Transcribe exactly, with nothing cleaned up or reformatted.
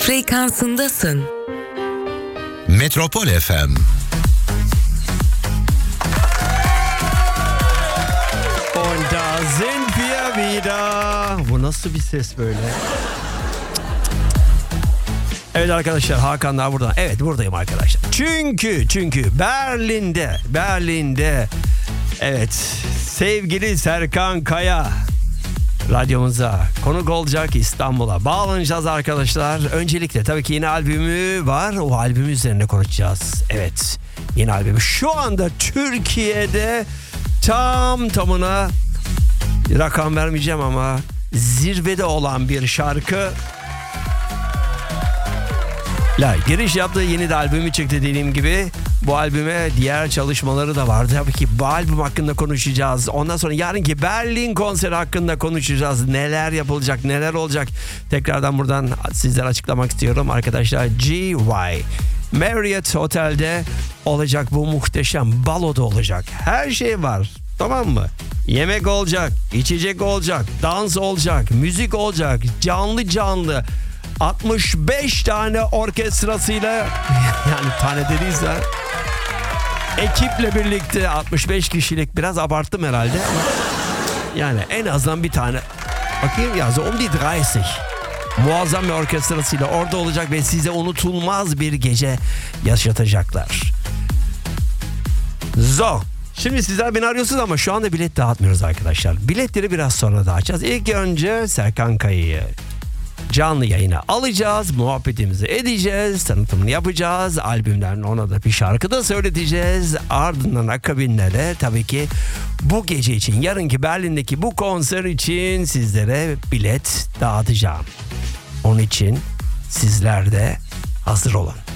frekansındasın. Metropol F M. Und da sind wir wieder. Bu nasıl bir ses böyle? Evet arkadaşlar, Hakan daha burada. Evet, buradayım arkadaşlar. Çünkü çünkü Berlin'de Berlin'de evet, sevgili Serkan Kaya radyomuza konuk olacak, İstanbul'a bağlanacağız arkadaşlar. Öncelikle tabii ki yeni albümü var. O albüm üzerine konuşacağız. Evet, yeni albümü şu anda Türkiye'de tam tamına, rakam vermeyeceğim ama zirvede olan bir şarkı. La, giriş yaptığı yeni de albümü çıktı dediğim gibi. Bu albüme diğer çalışmaları da vardı. Tabii ki bu albüm hakkında konuşacağız. Ondan sonra yarınki Berlin konseri hakkında konuşacağız. Neler yapılacak, neler olacak. Tekrardan buradan sizlere açıklamak istiyorum arkadaşlar. G Y Marriott Otel'de olacak bu muhteşem baloda olacak. Her şey var. Tamam mı? Yemek olacak, içecek olacak, dans olacak, müzik olacak, canlı canlı. altmış beş tane orkestrasıyla, yani tane dediyse ekiple birlikte altmış beş kişilik, biraz abarttım herhalde ama yani en azından bir tane, bakayım ya, so um die otuz muazzam bir orkestrasıyla orada olacak ve size unutulmaz bir gece yaşatacaklar. So, şimdi sizler beni arıyorsunuz ama şu anda bilet dağıtmıyoruz arkadaşlar. Biletleri biraz sonra dağıtacağız. İlk önce Serkan Kaya'yı canlı yayına alacağız, muhabbetimizi edeceğiz, tanıtımını yapacağız, albümden ona da bir şarkı da söyleteceğiz. Ardından akabinde de tabii ki bu gece için, yarınki Berlin'deki bu konser için sizlere bilet dağıtacağım. Onun için sizler de hazır olun.